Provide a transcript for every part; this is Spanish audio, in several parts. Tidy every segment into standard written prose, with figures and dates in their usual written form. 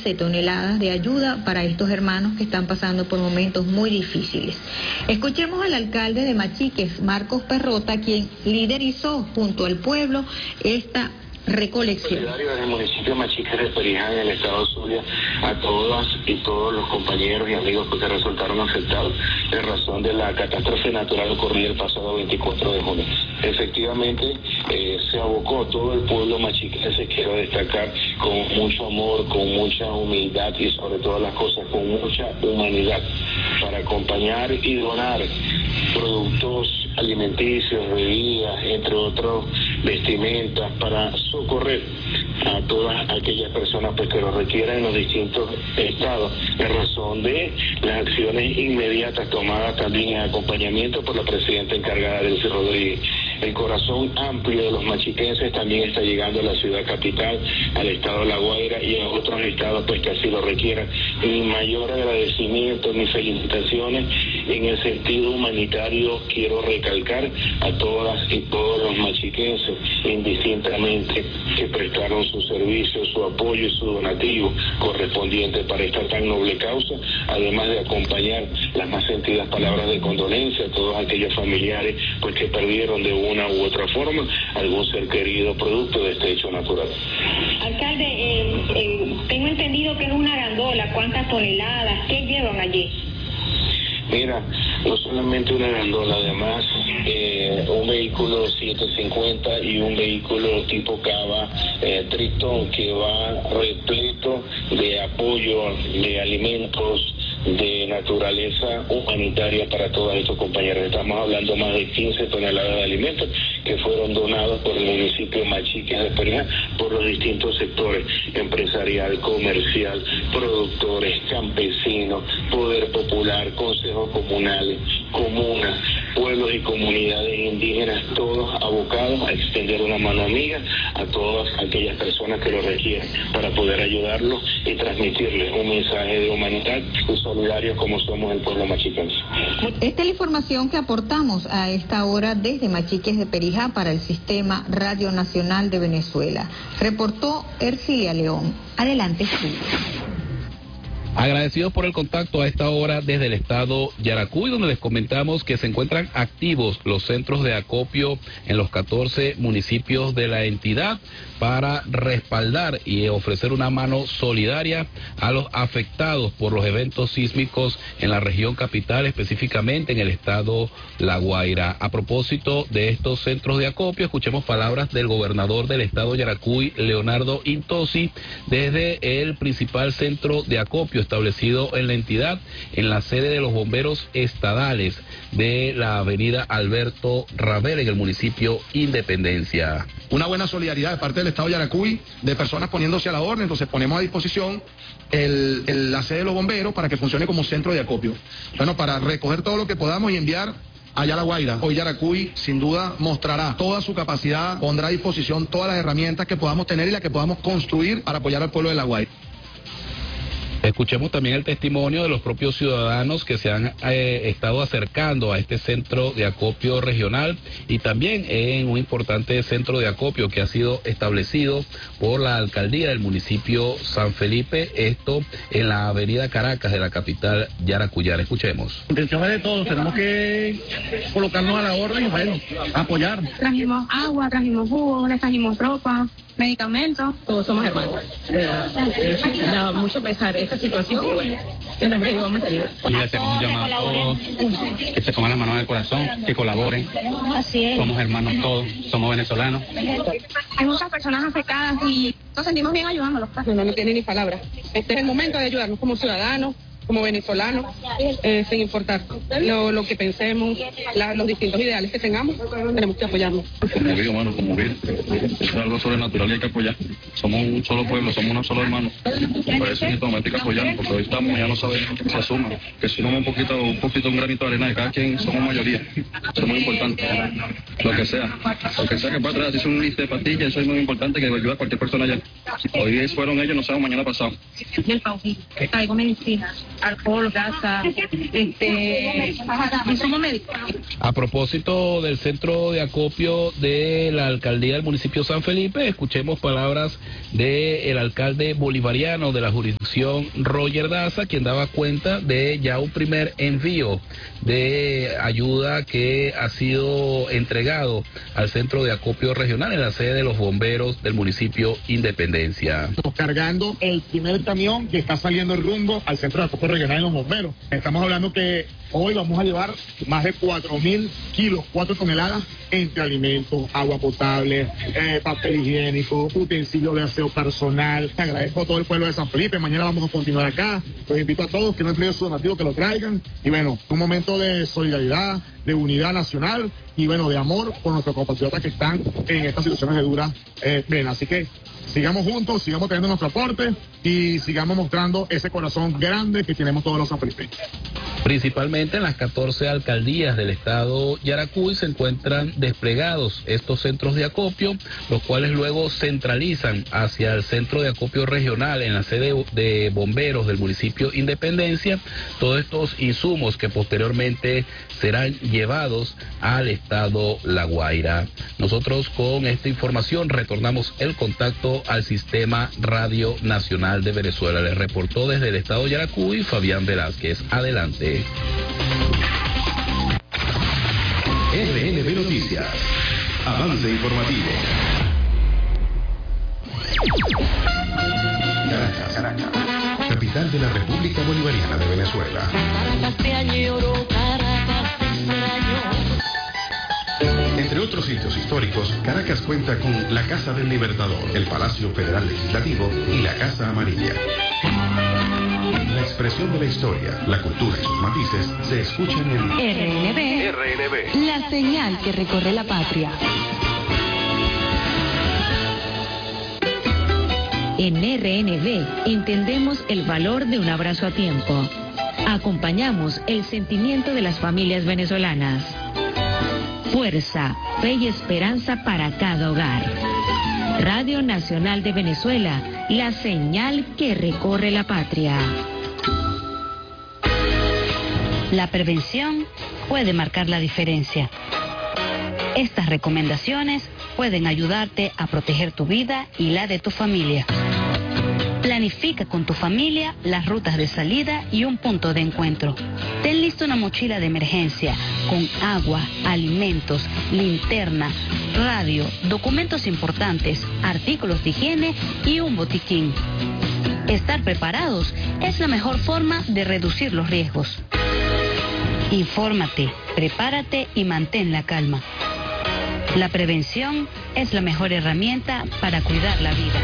15 toneladas de ayuda para estos hermanos que están pasando por momentos muy difíciles. Escuchemos al alcalde de Machiques, Marcos Perrota, quien liderizó junto al pueblo esta recolección. Solidario desde el municipio de Machiques de Perijá, en el estado Zulia, a todas y todos los compañeros y amigos que resultaron afectados en razón de la catástrofe natural ocurrida el pasado 24 de junio. Efectivamente, se abocó todo el pueblo machiquense, quiero destacar, con mucho amor, con mucha humildad y sobre todas las cosas con mucha humanidad, para acompañar y donar productos alimenticios, bebidas, entre otros, vestimentas, para socorrer a todas aquellas personas pues, que lo requieran en los distintos estados, en razón de las acciones inmediatas tomadas también en acompañamiento por la presidenta encargada, Delcy Rodríguez. El corazón amplio de los machiquenses también está llegando a la ciudad capital, al estado de La Guaira y a otros estados pues que así lo requieran. Mi mayor agradecimiento, mis felicitaciones en el sentido humanitario, quiero recalcar a todas y todos los machiquenses, indistintamente, que prestaron su servicio, su apoyo y su donativo correspondiente para esta tan noble causa, además de acompañar las más sentidas palabras de condolencia a todos aquellos familiares pues que perdieron de una u otra forma algún ser querido producto de este hecho natural. Alcalde, tengo entendido que es una gandola. ¿Cuántas toneladas? ¿Qué llevan allí? Mira, no solamente una gandola, además un vehículo 750 y un vehículo tipo Cava Tritón que va repleto de apoyo, de alimentos, de naturaleza humanitaria para todos estos compañeros. Estamos hablando más de 15 toneladas de alimentos que fueron donados por el municipio de Machiques de Perijá, por los distintos sectores, empresarial, comercial, productores, campesinos, poder popular, consejos comunales, comunas, pueblos y comunidades indígenas, todos abocados a extender una mano amiga a todas aquellas personas que lo requieren para poder ayudarlos y transmitirles un mensaje de humanidad y solidarios como somos el pueblo machiquense. Esta es la información que aportamos a esta hora desde Machiques de Perijá para el Sistema Radio Nacional de Venezuela. Reportó Ercilia León. Adelante, Julio. Agradecidos por el contacto a esta hora desde el estado Yaracuy, donde les comentamos que se encuentran activos los centros de acopio en los 14 municipios de la entidad para respaldar y ofrecer una mano solidaria a los afectados por los eventos sísmicos en la región capital, específicamente en el estado La Guaira. A propósito de estos centros de acopio, escuchemos palabras del gobernador del estado Yaracuy, Leonardo Intosi, desde el principal centro de acopio establecido en la entidad, en la sede de los bomberos estadales de la avenida Alberto Ravel, en el municipio Independencia. Una buena solidaridad de parte del estado de Yaracuy, de personas poniéndose a la orden. Entonces ponemos a disposición la sede de los bomberos para que funcione como centro de acopio. Bueno, para recoger todo lo que podamos y enviar allá a La Guaira. Hoy Yaracuy sin duda mostrará toda su capacidad, pondrá a disposición todas las herramientas que podamos tener y las que podamos construir para apoyar al pueblo de La Guaira. Escuchemos también el testimonio de los propios ciudadanos que se han estado acercando a este centro de acopio regional y también en un importante centro de acopio que ha sido establecido por la alcaldía del municipio San Felipe, esto en la avenida Caracas de la capital yaracuyana. Escuchemos. La intención es de todos, tenemos que colocarnos a la orden y bueno, apoyar. Trajimos agua, trajimos jugo, les trajimos ropa, medicamentos, todos somos hermanos. Da mucho pesar esta situación y bueno, siempre digo vamos a salir. Y le hacemos un llamado a todos que se pongan las manos al corazón, que colaboren. Así es. Somos hermanos todos, somos venezolanos. Hay muchas personas afectadas y nos sentimos bien ayudándolos. No tiene ni palabras. Este es el momento de ayudarnos como ciudadanos, como venezolanos, sin importar lo que pensemos, los distintos ideales que tengamos, tenemos que apoyarnos. Como digo, mano, como bien, es algo sobrenatural y hay que apoyar. Somos un solo pueblo, somos un solo hermano. Por eso en este momento hay que apoyar, porque hoy estamos, ya no sabemos, se suma. Que si no un poquito, un granito de arena de cada quien, somos mayoría. Eso es muy importante. Lo que sea que pueda traer, si es un liste de pastillas, eso es muy importante, que ayude a cualquier persona allá. Hoy fueron ellos, no sabemos mañana pasado. Y el Paujín, traigo medicina, alcohol, gasa, insumos médicos. A propósito del centro de acopio de la alcaldía del municipio San Felipe, escuchemos palabras del alcalde bolivariano de la jurisdicción, Roger Daza, quien daba cuenta de ya un primer envío de ayuda que ha sido entregado al centro de acopio regional en la sede de los bomberos del municipio Independencia. Cargando el primer camión que está saliendo rumbo al centro de acopio regional de los bomberos. Estamos hablando que hoy vamos a llevar más de 4.000 kilos, 4 toneladas entre alimentos, agua potable, papel higiénico, utensilios de aseo personal. Agradezco a todo el pueblo de San Felipe. Mañana vamos a continuar acá. Los invito a todos que no empleen su donativo, que lo traigan. Y bueno, un momento de solidaridad, de unidad nacional y bueno, de amor por nuestros compatriotas que están en estas situaciones de dura pena. Así que sigamos juntos, sigamos teniendo nuestro aporte y sigamos mostrando ese corazón grande que tenemos todos los sanfelipeños. Principalmente en las 14 alcaldías del estado Yaracuy se encuentran desplegados estos centros de acopio, los cuales luego centralizan hacia el centro de acopio regional en la sede de bomberos del municipio Independencia, todos estos insumos que posteriormente serán llevados al estado La Guaira. Nosotros con esta información retornamos el contacto al Sistema Radio Nacional de Venezuela. Les reportó desde el estado Yaracuy Fabián Velázquez. Adelante. RNB Noticias. Avance informativo. Caracas, capital de la República Bolivariana de Venezuela. Entre otros sitios históricos, Caracas cuenta con la Casa del Libertador, el Palacio Federal Legislativo y la Casa Amarilla. La expresión de la historia, la cultura y sus matices se escuchan en RNB, la señal que recorre la patria. En RNB entendemos el valor de un abrazo a tiempo. Acompañamos el sentimiento de las familias venezolanas. Fuerza, fe y esperanza para cada hogar. Radio Nacional de Venezuela, la señal que recorre la patria. La prevención puede marcar la diferencia. Estas recomendaciones pueden ayudarte a proteger tu vida y la de tu familia. Planifica con tu familia las rutas de salida y un punto de encuentro. Ten lista una mochila de emergencia con agua, alimentos, linterna, radio, documentos importantes, artículos de higiene y un botiquín. Estar preparados es la mejor forma de reducir los riesgos. Infórmate, prepárate y mantén la calma. La prevención es la mejor herramienta para cuidar la vida.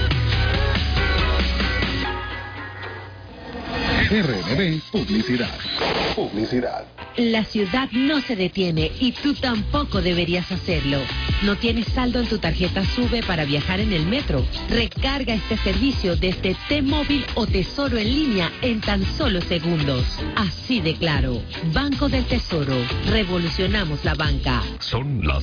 RNB Publicidad. Publicidad. La ciudad no se detiene y tú tampoco deberías hacerlo. ¿No tienes saldo en tu tarjeta SUBE para viajar en el metro? Recarga este servicio desde T-Móvil o Tesoro en línea en tan solo segundos. Así de claro. Banco del Tesoro. Revolucionamos la banca. Son las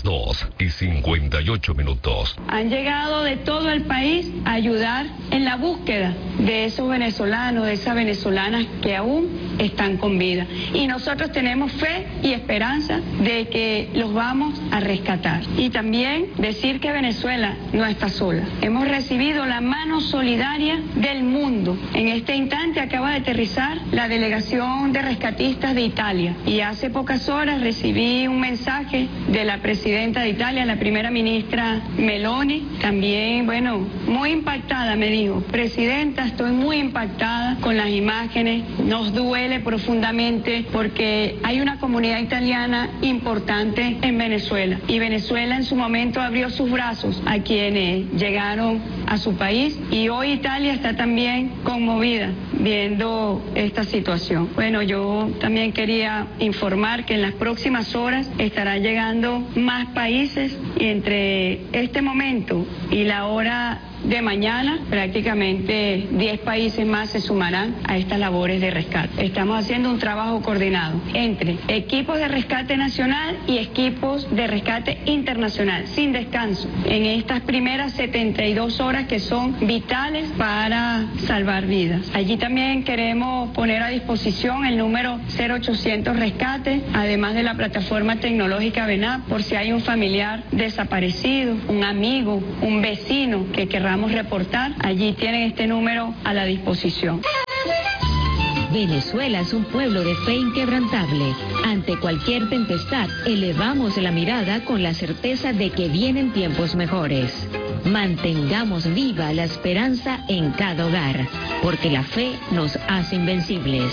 2:58. Han llegado de todo el país a ayudar en la búsqueda de esos venezolanos, de esas venezolanas que aún están con vida. Y nosotros tenemos fe y esperanza de que los vamos a rescatar. Y también decir que Venezuela no está sola. Hemos recibido la mano solidaria del mundo. En este instante acaba de aterrizar la delegación de rescatistas de Italia. Y hace pocas horas recibí un mensaje de la presidenta de Italia, la primera ministra Meloni. También, bueno, muy impactada me dijo: Presidenta, estoy muy impactada con las imágenes. Nos duele profundamente porque hay una comunidad italiana importante en Venezuela. Y Venezuela en su momento abrió sus brazos a quienes llegaron a su país. Y hoy Italia está también conmovida viendo esta situación. Bueno, yo también quería informar que en las próximas horas estarán llegando más países y entre este momento y la hora de mañana, prácticamente 10 países más se sumarán a estas labores de rescate. Estamos haciendo un trabajo coordinado entre equipos de rescate nacional y equipos de rescate internacional, sin descanso, en estas primeras 72 horas que son vitales para salvar vidas. Allí también queremos poner a disposición el número 0800 Rescate, además de la plataforma tecnológica VENAP, por si hay un familiar desaparecido, un amigo, un vecino que querramos reportar. Allí tienen este número a la disposición. Venezuela es un pueblo de fe inquebrantable. Ante cualquier tempestad, elevamos la mirada con la certeza de que vienen tiempos mejores. Mantengamos viva la esperanza en cada hogar, porque la fe nos hace invencibles.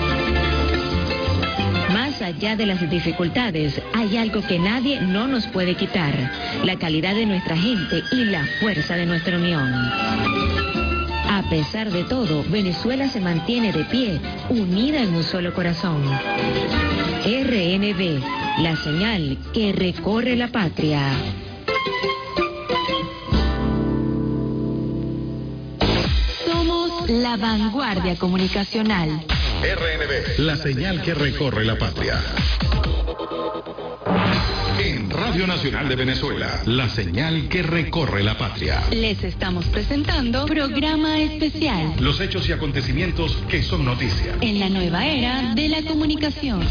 Más allá de las dificultades, hay algo que nadie no nos puede quitar: la calidad de nuestra gente y la fuerza de nuestra unión. A pesar de todo, Venezuela se mantiene de pie, unida en un solo corazón. RNB, la señal que recorre la patria. Somos la vanguardia comunicacional. RNB, la señal que recorre la patria. En Radio Nacional de Venezuela, la señal que recorre la patria. Les estamos presentando programa especial. Los hechos y acontecimientos que son noticia. En la nueva era de la comunicación.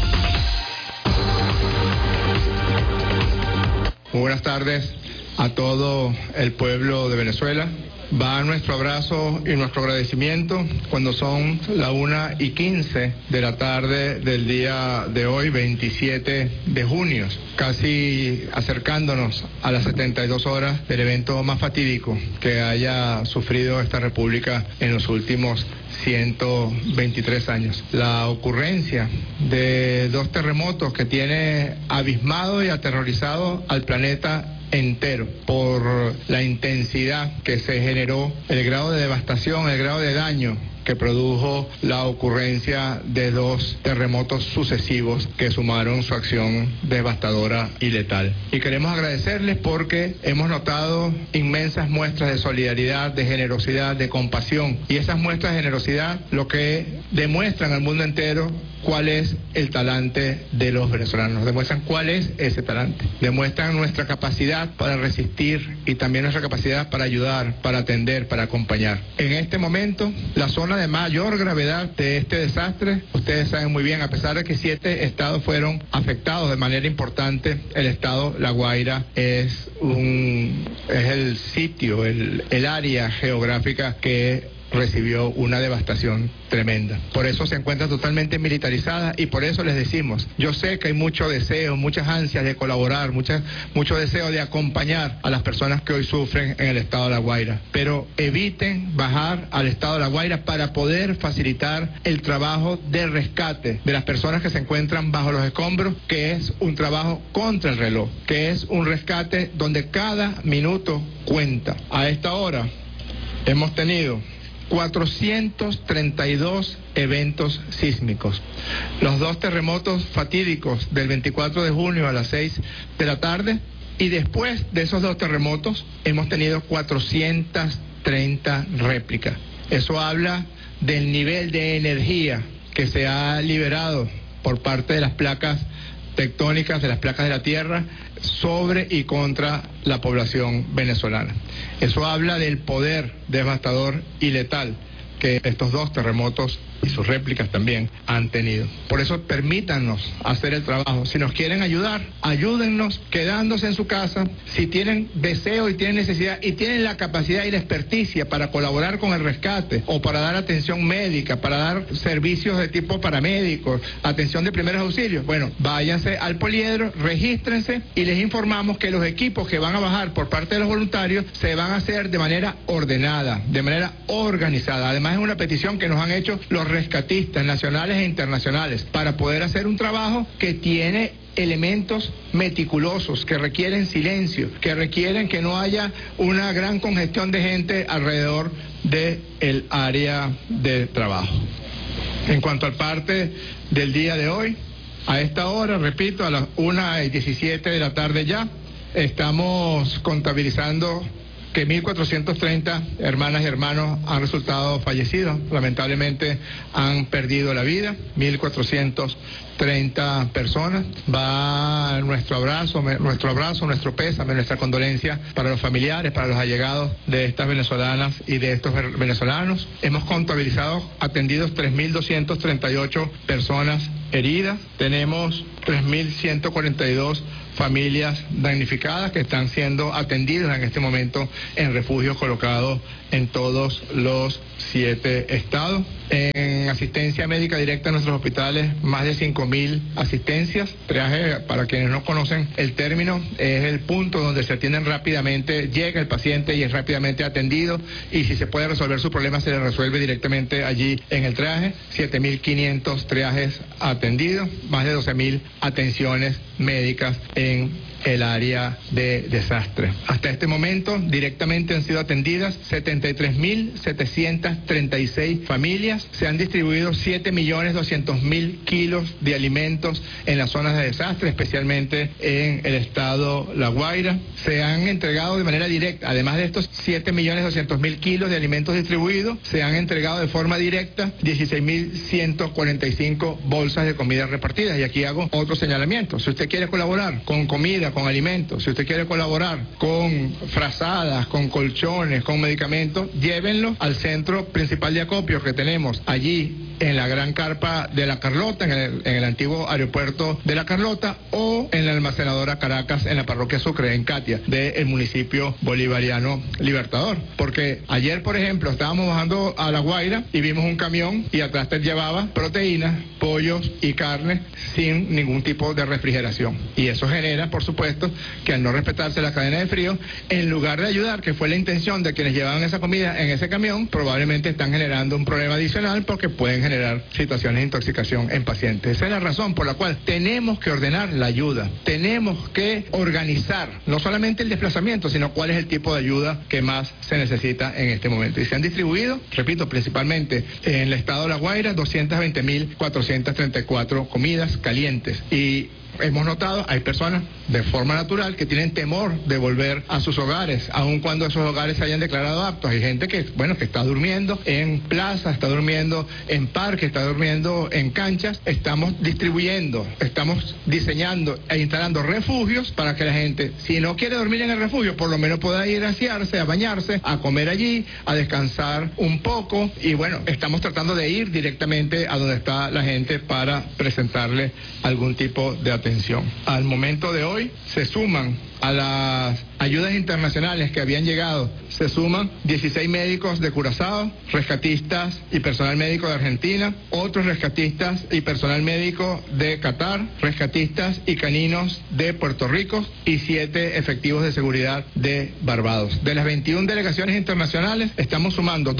Muy buenas tardes a todo el pueblo de Venezuela. Va nuestro abrazo y nuestro agradecimiento cuando son las 1:15 de la tarde del día de hoy, 27 de junio, casi acercándonos a las 72 horas del evento más fatídico que haya sufrido esta república en los últimos 123 años. La ocurrencia de 2 terremotos que tiene abismado y aterrorizado al planeta entero por la intensidad que se generó, el grado de devastación, el grado de daño que produjo la ocurrencia de 2 terremotos sucesivos que sumaron su acción devastadora y letal. Y queremos agradecerles porque hemos notado inmensas muestras de solidaridad, de generosidad, de compasión, y esas muestras de generosidad lo que demuestran al mundo entero cuál es el talante de los venezolanos, demuestran cuál es ese talante, demuestran nuestra capacidad para resistir y también nuestra capacidad para ayudar, para atender, para acompañar. En este momento, la zona de mayor gravedad de este desastre, ustedes saben muy bien, a pesar de que 7 estados fueron afectados de manera importante, el estado La Guaira es el sitio, el área geográfica que recibió una devastación tremenda. Por eso se encuentra totalmente militarizada y por eso les decimos, yo sé que hay mucho deseo, muchas ansias de colaborar, mucho deseo de acompañar a las personas que hoy sufren en el estado de La Guaira, pero eviten bajar al estado de La Guaira para poder facilitar el trabajo de rescate de las personas que se encuentran bajo los escombros, que es un trabajo contra el reloj, que es un rescate donde cada minuto cuenta. A esta hora hemos tenido 432 eventos sísmicos. Los 2 terremotos fatídicos del 24 de junio a las 6 de la tarde, y después de esos 2 terremotos hemos tenido 430 réplicas. Eso habla del nivel de energía que se ha liberado por parte de las placas tectónicas, de las placas de la Tierra, sobre y contra la población venezolana. Eso habla del poder devastador y letal que estos 2 terremotos y sus réplicas también han tenido. Por eso permítanos hacer el trabajo. Si nos quieren ayudar, ayúdennos quedándose en su casa. Si tienen deseo y tienen necesidad y tienen la capacidad y la experticia para colaborar con el rescate o para dar atención médica, para dar servicios de tipo paramédicos, atención de primeros auxilios, bueno, váyanse al poliedro, regístrense y les informamos que los equipos que van a bajar por parte de los voluntarios se van a hacer de manera ordenada, de manera organizada. Además, es una petición que nos han hecho los rescatistas nacionales e internacionales para poder hacer un trabajo que tiene elementos meticulosos, que requieren silencio, que requieren que no haya una gran congestión de gente alrededor del área de trabajo. En cuanto al parte del día de hoy, a esta hora, repito, a las 1:17 de la tarde ya, estamos contabilizando que 1.430 hermanas y hermanos han resultado fallecidos, lamentablemente han perdido la vida, 1.430 personas. Va nuestro abrazo, nuestro pésame, nuestra condolencia para los familiares, para los allegados de estas venezolanas y de estos venezolanos. Hemos contabilizado atendidos 3.238 personas heridas, tenemos 3.142 familias damnificadas que están siendo atendidas en este momento en refugios colocados en todos los 7 estados. En asistencia médica directa en nuestros hospitales, más de 5.000 asistencias. Triaje, para quienes no conocen el término, es el punto donde se atienden rápidamente, llega el paciente y es rápidamente atendido, y si se puede resolver su problema se le resuelve directamente allí en el triaje. 7.500 triajes atendidos, más de 12.000 atenciones médicas en el área de desastre. Hasta este momento directamente han sido atendidas 73.736 familias. Se han distribuido 7.200.000 kilos de alimentos en las zonas de desastre, especialmente en el estado La Guaira. Se han entregado de manera directa, además de estos 7.200.000 kilos de alimentos distribuidos, se han entregado de forma directa 16.145 bolsas de comida repartidas. Y aquí hago otro señalamiento. Si usted quiere colaborar con comida, con alimentos, si usted quiere colaborar con frazadas, con colchones, con medicamentos, llévenlo al centro principal de acopio que tenemos allí en la gran carpa de La Carlota, en el antiguo aeropuerto de La Carlota, o en la almacenadora Caracas, en la parroquia Sucre, en Catia, del municipio bolivariano Libertador. Porque ayer, por ejemplo, estábamos bajando a La Guaira y vimos un camión y atrás te llevaba proteínas, pollos y carne sin ningún tipo de refrigeración. Y eso genera, por supuesto, que al no respetarse la cadena de frío, en lugar de ayudar, que fue la intención de quienes llevaban esa comida en ese camión, probablemente están generando un problema adicional porque pueden generar situaciones de intoxicación en pacientes. Esa es la razón por la cual tenemos que ordenar la ayuda, tenemos que organizar no solamente el desplazamiento, sino cuál es el tipo de ayuda que más se necesita en este momento. Y se han distribuido, repito, principalmente en el estado de La Guaira, 220.434 comidas calientes. Y hemos notado, hay personas de forma natural que tienen temor de volver a sus hogares, aun cuando esos hogares se hayan declarado aptos. Hay gente que, bueno, que está durmiendo en plazas, está durmiendo en parques, está durmiendo en canchas. Estamos distribuyendo, estamos diseñando e instalando refugios para que la gente, si no quiere dormir en el refugio, por lo menos pueda ir a asearse, a bañarse, a comer allí, a descansar un poco. Y bueno, estamos tratando de ir directamente a donde está la gente para presentarle algún tipo de atención. Al momento de hoy se suman a las ayudas internacionales que habían llegado, se suman 16 médicos de Curazao, rescatistas y personal médico de Argentina, otros rescatistas y personal médico de Qatar, rescatistas y caninos de Puerto Rico y 7 efectivos de seguridad de Barbados. De las 21 delegaciones internacionales estamos sumando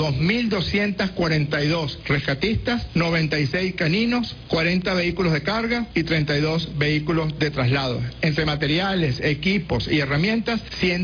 2.242 rescatistas, 96 caninos, 40 vehículos de carga y 32 vehículos de traslado. Entre materiales, equipos y herramientas,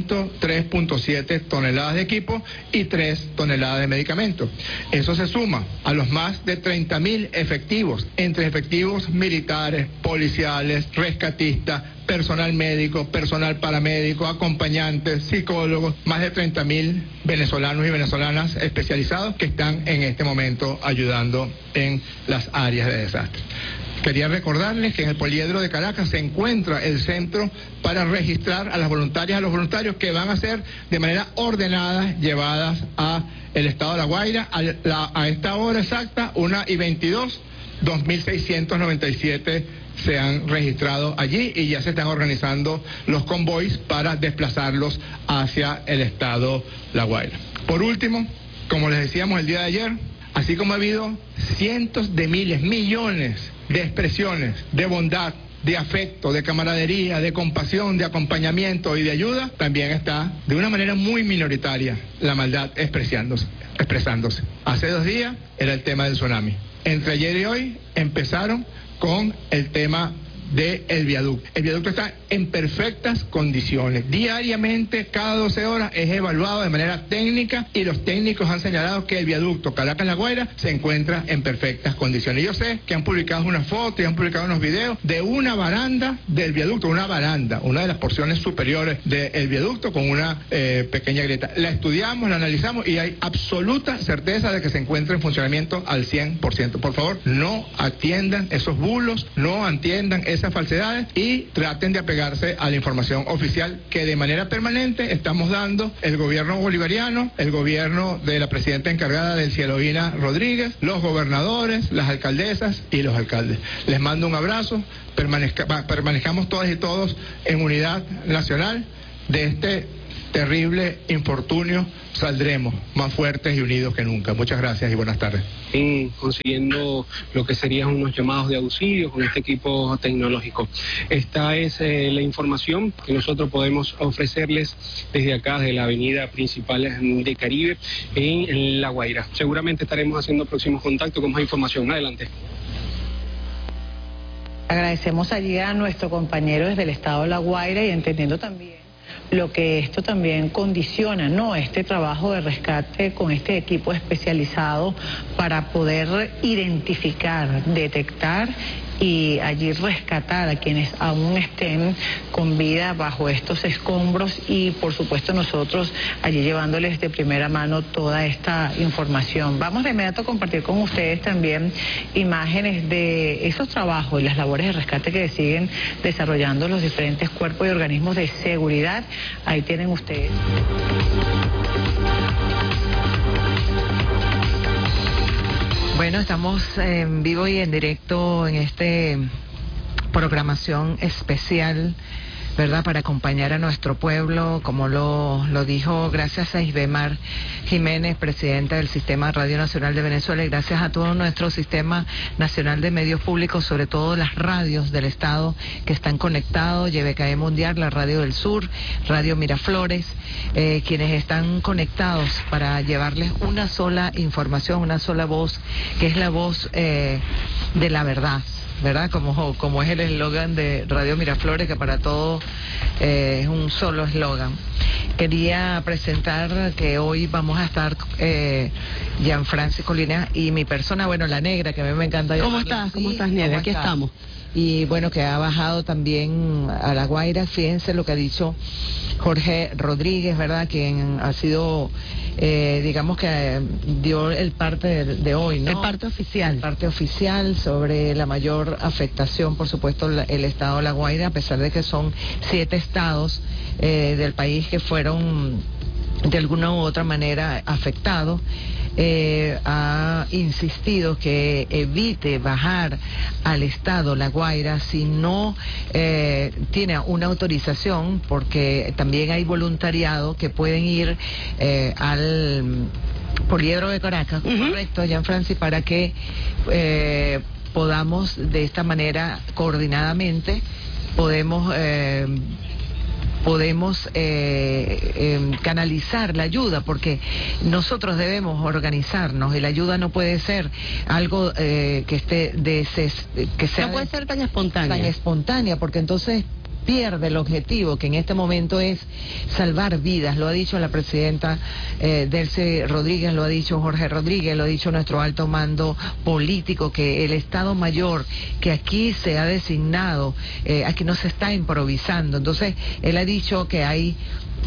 103.7 toneladas de equipo y 3 toneladas de medicamentos. Eso se suma a los más de 30.000 efectivos, entre efectivos militares, policiales, rescatistas, personal médico, personal paramédico, acompañantes, psicólogos, más de 30.000 venezolanos y venezolanas especializados que están en este momento ayudando en las áreas de desastre. Quería recordarles que en el Poliedro de Caracas se encuentra el centro para registrar a las voluntarias, a los voluntarios que van a ser de manera ordenada llevadas a el estado de La Guaira a esta hora exacta, 1:22, 2.697 se han registrado allí y ya se están organizando los convoys para desplazarlos hacia el estado La Guaira. Por último, como les decíamos el día de ayer, así como ha habido cientos de miles, millones de expresiones de bondad, de afecto, de camaradería, de compasión, de acompañamiento y de ayuda, también está de una manera muy minoritaria la maldad expresándose. Hace 2 días era el tema del tsunami. Entre ayer y hoy empezaron con el tema del viaducto. El viaducto está en perfectas condiciones. Diariamente, cada 12 horas, es evaluado de manera técnica y los técnicos han señalado que el viaducto Caracas-La Guaira se encuentra en perfectas condiciones. Yo sé que han publicado una foto y han publicado unos videos de una baranda del viaducto, una de las porciones superiores del viaducto con una pequeña grieta. La estudiamos, la analizamos y hay absoluta certeza de que se encuentra en funcionamiento al 100%. Por favor, no atiendan esos bulos, no atiendan esas falsedades y traten de apegarse a la información oficial que de manera permanente estamos dando el gobierno bolivariano, el gobierno de la presidenta encargada del Cielovina Rodríguez, los gobernadores, las alcaldesas y los alcaldes. Les mando un abrazo, permanezcamos todas y todos en unidad nacional. De este terrible infortunio saldremos más fuertes y unidos que nunca. Muchas gracias y buenas tardes. Consiguiendo lo que serían unos llamados de auxilio con este equipo tecnológico. Esta es la información que nosotros podemos ofrecerles desde acá, de la avenida principal de Caribe en La Guaira. Seguramente estaremos haciendo próximos contactos con más información. Adelante. Agradecemos allí a nuestro compañero desde el estado de La Guaira y entendiendo también lo que esto también condiciona, ¿no? Este trabajo de rescate con este equipo especializado para poder identificar, detectar y allí rescatar a quienes aún estén con vida bajo estos escombros y por supuesto nosotros allí llevándoles de primera mano toda esta información. Vamos de inmediato a compartir con ustedes también imágenes de esos trabajos y las labores de rescate que siguen desarrollando los diferentes cuerpos y organismos de seguridad. Ahí tienen ustedes. Bueno, estamos en vivo y en directo en esta programación especial, ¿verdad?, para acompañar a nuestro pueblo, como lo dijo, gracias a Isbemar Jiménez, presidenta del Sistema Radio Nacional de Venezuela, y gracias a todo nuestro Sistema Nacional de Medios Públicos, sobre todo las radios del Estado que están conectados, YBKE Mundial, la Radio del Sur, Radio Miraflores, quienes están conectados para llevarles una sola información, una sola voz, que es la voz de la verdad, ¿verdad? Como es el eslogan de Radio Miraflores, que para todo es un solo eslogan. Quería presentar que hoy vamos a estar Gianfranci Colina y mi persona, bueno, la negra, que a mí me encanta. ¿Cómo estás? ¿Cómo estás, Nieve? Aquí estamos. Y bueno, que ha bajado también a La Guaira. Fíjense lo que ha dicho Jorge Rodríguez, ¿verdad?, quien ha sido, digamos que dio el parte de hoy, ¿no? El parte oficial. El parte oficial sobre la mayor afectación, por supuesto, el estado de La Guaira, a pesar de que son 7 estados del país que fueron de alguna u otra manera afectados. Ha insistido que evite bajar al estado La Guaira si no tiene una autorización, porque también hay voluntariado que pueden ir al Poliedro de Caracas, correcto, Gianfranci, para que podamos de esta manera coordinadamente podemos canalizar la ayuda, porque nosotros debemos organizarnos y la ayuda no puede ser algo que esté que sea no puede ser tan espontánea, porque entonces pierde el objetivo, que en este momento es salvar vidas. Lo ha dicho la presidenta Delcy Rodríguez, lo ha dicho Jorge Rodríguez, lo ha dicho nuestro alto mando político, que el Estado Mayor que aquí se ha designado, aquí no se está improvisando. Entonces, él ha dicho que hay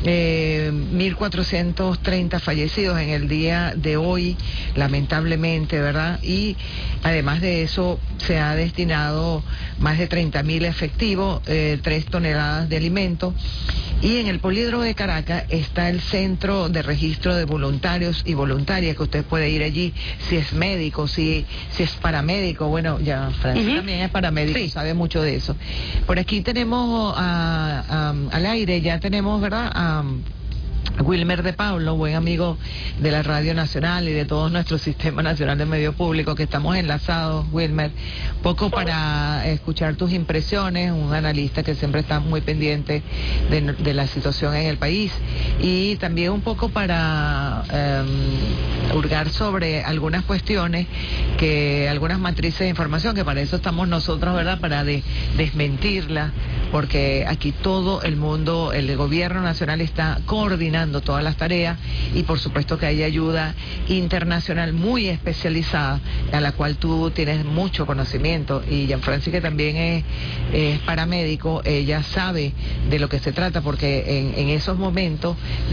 1.430 fallecidos en el día de hoy, lamentablemente, ¿verdad? Y además de eso se ha destinado más de 30.000 efectivos, 3 toneladas de alimentos. Y en el Poliedro de Caracas está el centro de registro de voluntarios y voluntarias, que usted puede ir allí si es médico, si es paramédico. Bueno, ya Francia también es paramédico, sí, sabe mucho de eso. Por aquí tenemos al aire, ya tenemos, ¿verdad?, Wilmer de Pablo, buen amigo de la Radio Nacional y de todo nuestro Sistema Nacional de Medios Públicos, que estamos enlazados, Wilmer, poco para escuchar tus impresiones, un analista que siempre está muy pendiente de la situación en el país, y también un poco para hurgar sobre algunas cuestiones, algunas matrices de información, que para eso estamos nosotros, ¿verdad?, para desmentirlas, porque aquí todo el mundo, el gobierno nacional está coordinando todas las tareas, y por supuesto que hay ayuda internacional muy especializada, a la cual tú tienes mucho conocimiento, y Jean-Francis, que también es paramédico, ella sabe de lo que se trata, porque en esos momentos,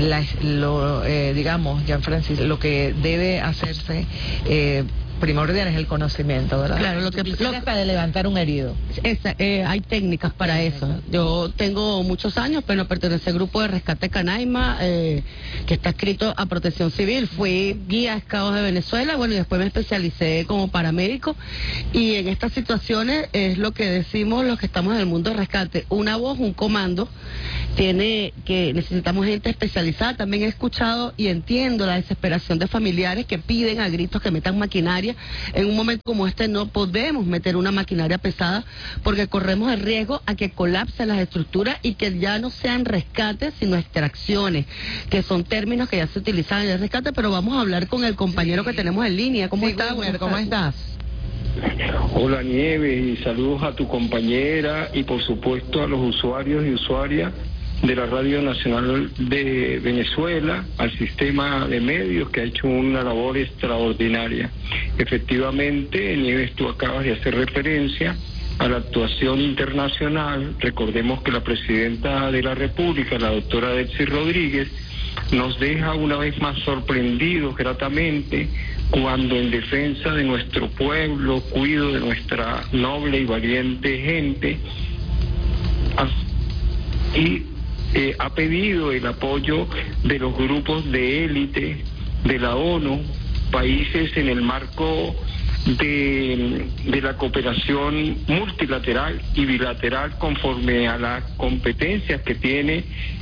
digamos, Jean-Francis, lo que debe hacerse primordial es el conocimiento, ¿verdad? Claro, lo que hasta de levantar un herido. Hay técnicas para eso. Yo tengo muchos años, pero pertenece al grupo de rescate Canaima, que está adscrito a Protección Civil. Fui guía Scouts de Venezuela, bueno, y después me especialicé como paramédico, y en estas situaciones es lo que decimos los que estamos en el mundo de rescate: una voz, un comando. Necesitamos gente especializada. También he escuchado y entiendo la desesperación de familiares que piden a gritos que metan maquinaria. En un momento como este no podemos meter una maquinaria pesada, porque corremos el riesgo a que colapsen las estructuras y que ya no sean rescates, sino extracciones, que son términos que ya se utilizan en el rescate. Pero vamos a hablar con el compañero que tenemos en línea. ¿Cómo estás? ¿Cómo estás? Hola Nieves, y saludos a tu compañera y por supuesto a los usuarios y usuarias de la Radio Nacional de Venezuela, al sistema de medios que ha hecho una labor extraordinaria. Efectivamente, Nieves, tú acabas de hacer referencia a la actuación internacional. Recordemos que la presidenta de la República, la doctora Delcy Rodríguez, nos deja una vez más sorprendidos gratamente cuando, en defensa de nuestro pueblo, cuido de nuestra noble y valiente gente, ha pedido el apoyo de los grupos de élite de la ONU, países en el marco de la cooperación multilateral y bilateral conforme a las competencias que tiene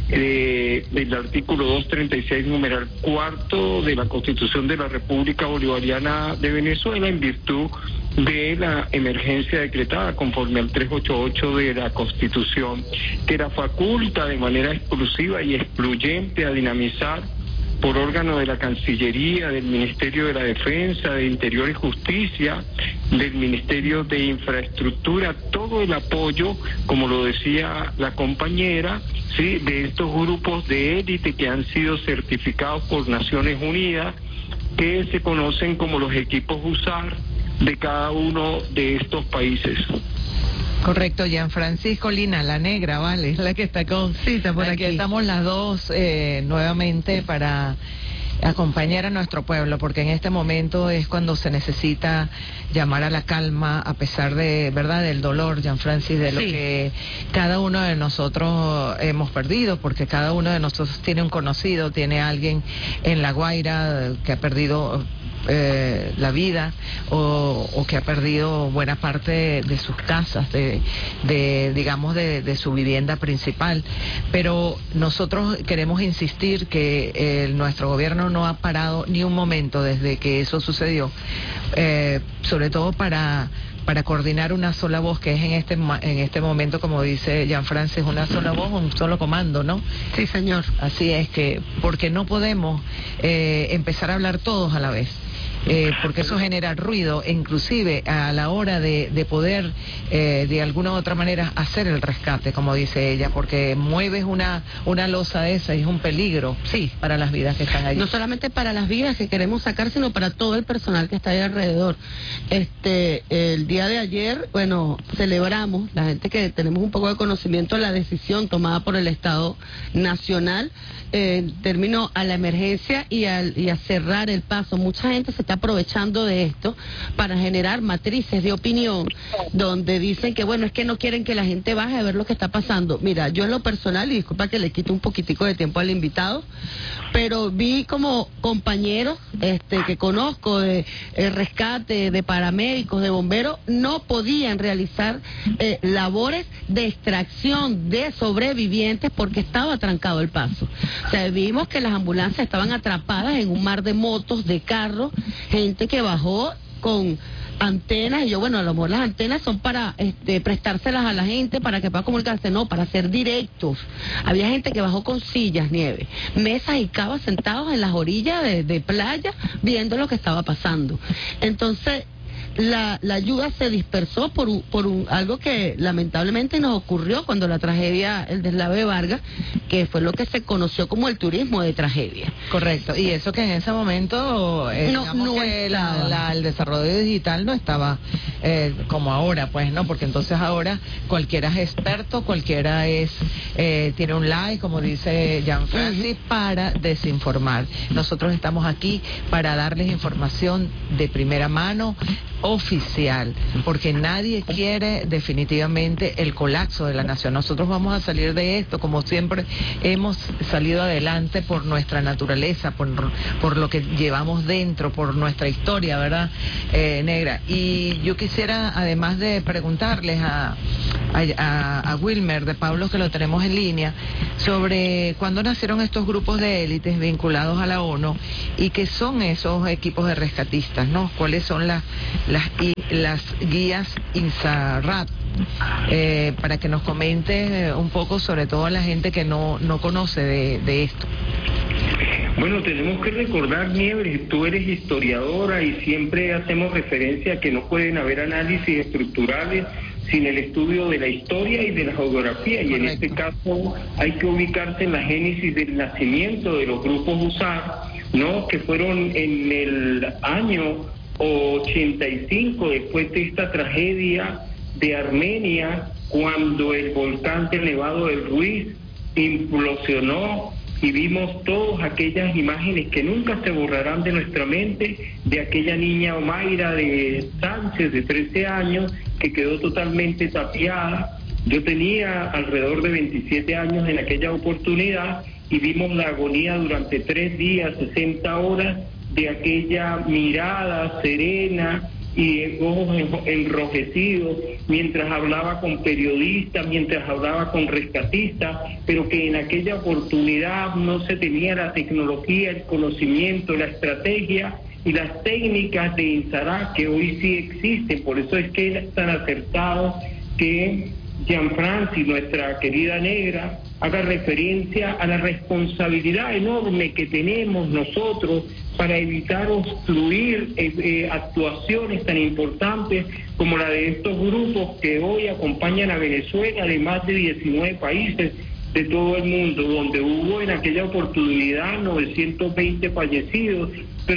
del artículo 236, numeral 4 de la Constitución de la República Bolivariana de Venezuela, en virtud de la emergencia decretada conforme al 388 de la Constitución, que la faculta de manera exclusiva y excluyente a dinamizar por órgano de la Cancillería, del Ministerio de la Defensa, de Interior y Justicia, del Ministerio de Infraestructura, todo el apoyo, como lo decía la compañera, sí, de estos grupos de élite que han sido certificados por Naciones Unidas, que se conocen como los equipos USAR de cada uno de estos países. Correcto, Gianfrancisco Lina, la negra, ¿vale? Es la que está con cita por aquí. Estamos las dos nuevamente para acompañar a nuestro pueblo, porque en este momento es cuando se necesita llamar a la calma, a pesar de, ¿verdad?, del dolor, Gianfrancis, de lo que cada uno de nosotros hemos perdido, porque cada uno de nosotros tiene un conocido, tiene alguien en La Guaira que ha perdido la vida, o que ha perdido buena parte de sus casas, digamos de su vivienda principal. Pero nosotros queremos insistir que nuestro gobierno no ha parado ni un momento desde que eso sucedió, sobre todo para coordinar una sola voz, que es en este momento, como dice Gianfrancis, una sola voz, un solo comando, ¿no? Sí, señor. Así es, porque no podemos empezar a hablar todos a la vez. Porque eso genera ruido, inclusive a la hora de poder de alguna u otra manera hacer el rescate, como dice ella, porque mueves una losa de esa y es un peligro para las vidas que están allí. No solamente para las vidas que queremos sacar, sino para todo el personal que está ahí alrededor. El día de ayer, bueno, celebramos, la gente que tenemos un poco de conocimiento de la decisión tomada por el Estado Nacional, término a la emergencia y a cerrar el paso. Mucha gente se está está aprovechando de esto para generar matrices de opinión donde dicen que bueno, es que no quieren que la gente baje a ver lo que está pasando. Mira, yo en lo personal, y disculpa que le quito un poquitico de tiempo al invitado, pero vi como compañeros que conozco de rescate, de paramédicos, de bomberos, no podían realizar labores de extracción de sobrevivientes porque estaba trancado el paso. O sea, vimos que las ambulancias estaban atrapadas en un mar de motos, de carros, gente que bajó con antenas, y yo, bueno, a lo mejor las antenas son para prestárselas a la gente para que pueda comunicarse, no, para ser directos. Había gente que bajó con sillas, Nieve, mesas y cabas sentados en las orillas de playa viendo lo que estaba pasando. Entonces, la ayuda se dispersó por algo que lamentablemente nos ocurrió cuando la tragedia, el deslave de Vargas, que fue lo que se conoció como el turismo de tragedia. Correcto, y eso que en ese momento digamos que el desarrollo digital no estaba como ahora, pues, ¿no? Porque entonces ahora cualquiera es experto, cualquiera tiene un like, como dice Gianfranci, para desinformar. Nosotros estamos aquí para darles información de primera mano, oficial, porque nadie quiere definitivamente el colapso de la nación. Nosotros vamos a salir de esto, como siempre hemos salido adelante por nuestra naturaleza, por lo que llevamos dentro, por nuestra historia, ¿verdad, Negra? Y yo quisiera, además de preguntarles a Wilmer de Pablo, que lo tenemos en línea, sobre cuándo nacieron estos grupos de élites vinculados a la ONU y qué son esos equipos de rescatistas, ¿no? ¿Cuáles son las guías INSARAD? Para que nos comente un poco, sobre todo a la gente que no conoce de esto. Bueno, tenemos que recordar, Nieves, tú eres historiadora y siempre hacemos referencia a que no pueden haber análisis estructurales sin el estudio de la historia y de la geografía. Correcto. Y en este caso hay que ubicarse en la génesis del nacimiento de los grupos USAR, ¿no? Que fueron en el año 85, después de esta tragedia de Armenia, cuando el volcán del Nevado del Ruiz implosionó y vimos todas aquellas imágenes que nunca se borrarán de nuestra mente, de aquella niña Omaira de Sánchez de 13 años que quedó totalmente tapiada. Yo tenía alrededor de 27 años en aquella oportunidad y vimos la agonía durante 3 días, 60 horas, de aquella mirada serena y ojos enrojecidos mientras hablaba con periodistas, mientras hablaba con rescatistas, pero que en aquella oportunidad no se tenía la tecnología, el conocimiento, la estrategia y las técnicas de INSARAD que hoy sí existen. Por eso es que es tan acertado que Gianfranci, nuestra querida Negra, haga referencia a la responsabilidad enorme que tenemos nosotros para evitar obstruir actuaciones tan importantes como la de estos grupos que hoy acompañan a Venezuela de más de 19 países de todo el mundo, donde hubo en aquella oportunidad 920 fallecidos,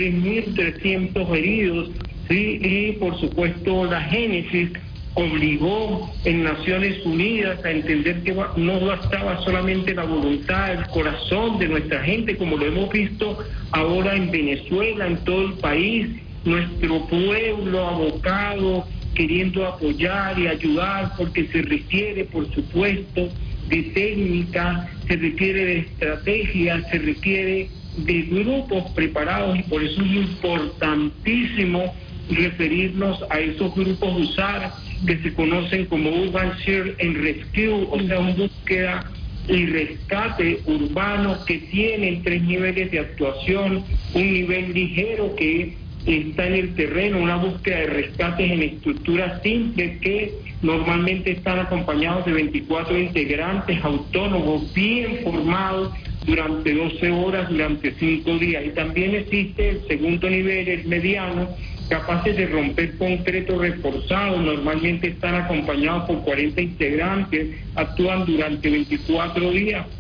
3.300 heridos, ¿sí? Y por supuesto la génesis obligó en Naciones Unidas a entender que no bastaba solamente la voluntad, el corazón de nuestra gente, como lo hemos visto ahora en Venezuela, en todo el país, nuestro pueblo abocado, queriendo apoyar y ayudar, porque se requiere, por supuesto, de técnica, se requiere de estrategia, se requiere de grupos preparados, y por eso es importantísimo referirnos a esos grupos USAR que se conocen como Urban Search and Rescue, o sea, una búsqueda y rescate urbano que tienen 3 niveles de actuación: un nivel ligero que está en el terreno, una búsqueda de rescates en estructuras simples que normalmente están acompañados de 24 integrantes autónomos bien formados durante 12 horas, durante 5 días. Y también existe el segundo nivel, el mediano, capaces de romper concreto reforzado, normalmente están acompañados por 40 integrantes, actúan durante 24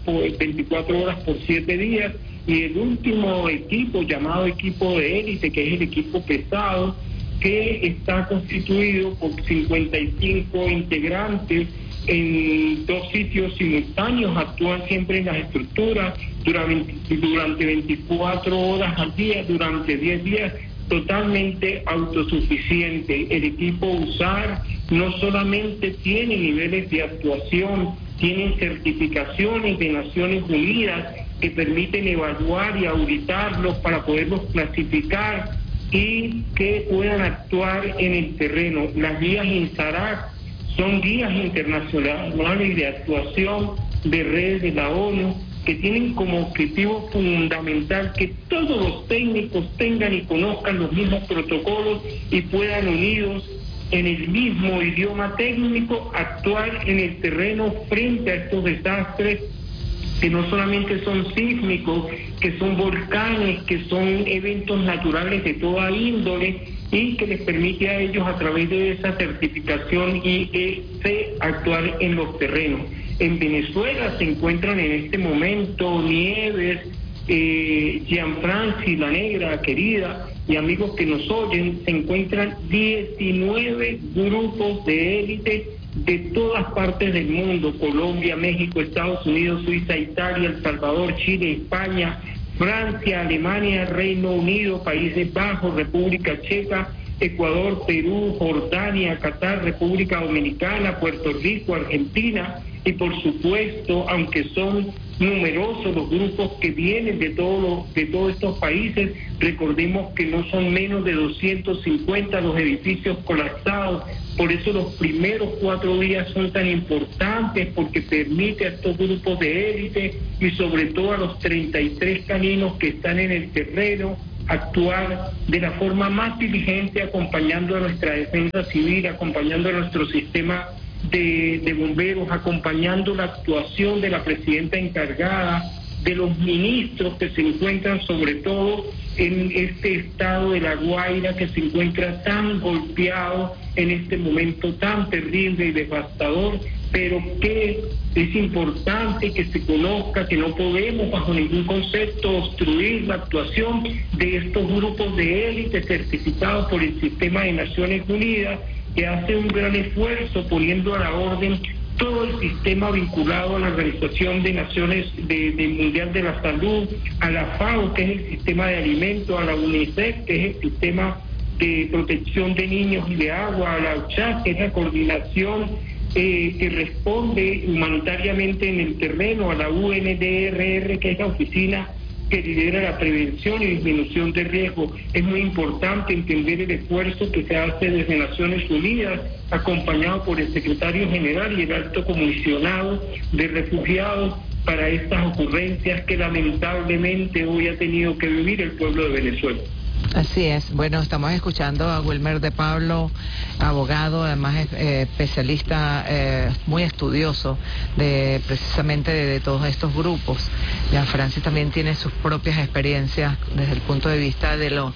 horas por 7 días, y el último equipo, llamado equipo de élite, que es el equipo pesado, que está constituido por 55 integrantes en 2 sitios simultáneos, actúan siempre en las estructuras durante 24 horas al día, durante 10 días, totalmente autosuficiente. El equipo USAR no solamente tiene niveles de actuación, tienen certificaciones de Naciones Unidas que permiten evaluar y auditarlos para poderlos clasificar y que puedan actuar en el terreno. Las guías INSARAC son guías internacionales de actuación de redes de la ONU que tienen como objetivo fundamental que todos los técnicos tengan y conozcan los mismos protocolos y puedan unidos en el mismo idioma técnico actuar en el terreno frente a estos desastres que no solamente son sísmicos, que son volcanes, que son eventos naturales de toda índole y que les permite a ellos a través de esa certificación actuar en los terrenos. En Venezuela se encuentran en este momento Nieves, Gianfranci, La Negra, querida, y amigos que nos oyen, se encuentran 19 grupos de élite de todas partes del mundo: Colombia, México, Estados Unidos, Suiza, Italia, El Salvador, Chile, España, Francia, Alemania, Reino Unido, Países Bajos, República Checa, Ecuador, Perú, Jordania, Qatar, República Dominicana, Puerto Rico, Argentina, y por supuesto, aunque son numerosos los grupos que vienen de todos estos países, recordemos que no son menos de 250 los edificios colapsados. Por eso los primeros 4 días son tan importantes, porque permite a estos grupos de élite y sobre todo a los 33 caninos que están en el terreno actuar de la forma más diligente, acompañando a nuestra defensa civil, acompañando a nuestro sistema de bomberos, acompañando la actuación de la presidenta encargada, de los ministros que se encuentran sobre todo en este estado de La Guaira, que se encuentra tan golpeado en este momento tan terrible y devastador, pero que es importante que se conozca que no podemos bajo ningún concepto obstruir la actuación de estos grupos de élite certificados por el sistema de Naciones Unidas, que hace un gran esfuerzo poniendo a la orden todo el sistema vinculado a la Organización de Naciones Mundial de la Salud, a la FAO, que es el sistema de alimentos, a la UNICEF, que es el sistema de protección de niños y de agua, a la OCHA, que es la coordinación que responde humanitariamente en el terreno, a la UNDRR, que es la oficina que lidera la prevención y disminución de riesgo. Es muy importante entender el esfuerzo que se hace desde Naciones Unidas, acompañado por el secretario general y el alto comisionado de refugiados para estas ocurrencias que lamentablemente hoy ha tenido que vivir el pueblo de Venezuela. Así es. Bueno, estamos escuchando a Wilmer de Pablo, abogado, además especialista, muy estudioso precisamente de todos estos grupos. Gianfranci también tiene sus propias experiencias desde el punto de vista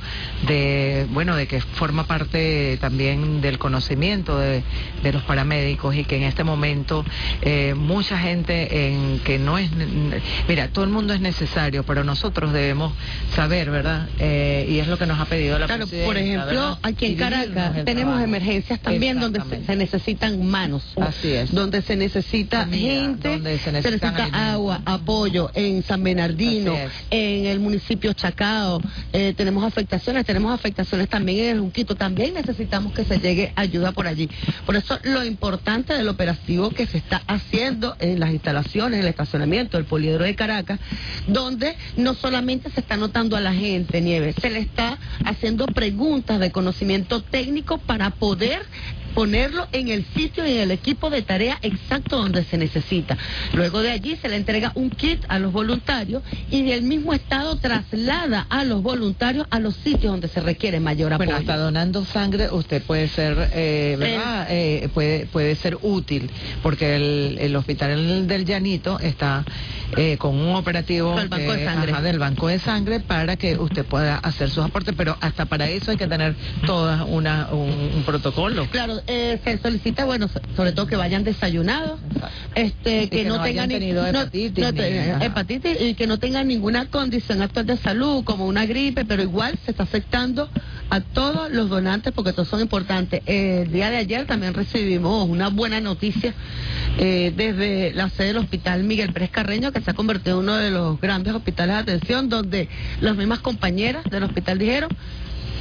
de que forma parte también del conocimiento de los paramédicos, y que en este momento mucha gente que no es... Mira, todo el mundo es necesario, pero nosotros debemos saber, ¿verdad? Y es lo que nos ha pedido la presidenta. Por ejemplo, ¿verdad? Aquí en Caracas tenemos emergencias también donde se necesitan manos. Así es. Donde se necesita gente, donde se necesita agua, apoyo. En San Bernardino, en el municipio Chacao, tenemos afectaciones también en el Junquito. También necesitamos que se llegue ayuda por allí. Por eso lo importante del operativo que se está haciendo en las instalaciones, en el estacionamiento del Poliedro de Caracas, donde no solamente se está notando a la gente, Nieves, se le está haciendo preguntas de conocimiento técnico para poder ponerlo en el sitio y en el equipo de tarea exacto donde se necesita. Luego de allí se le entrega un kit a los voluntarios y del mismo estado traslada a los voluntarios a los sitios donde se requiere mayor apoyo. Bueno, hasta donando sangre usted puede ser, ¿verdad? Puede ser útil, porque el hospital del Llanito está con un operativo del banco de sangre para que usted pueda hacer sus aportes, pero hasta para eso hay que tener toda un protocolo. Claro, se solicita, sobre todo que vayan desayunados, que no tengan hepatitis y que no tengan ninguna condición actual de salud, como una gripe, pero igual se está afectando a todos los donantes porque todos son importantes. El día de ayer también recibimos una buena noticia desde la sede del Hospital Miguel Pérez Carreño, que se ha convertido en uno de los grandes hospitales de atención, donde las mismas compañeras del hospital dijeron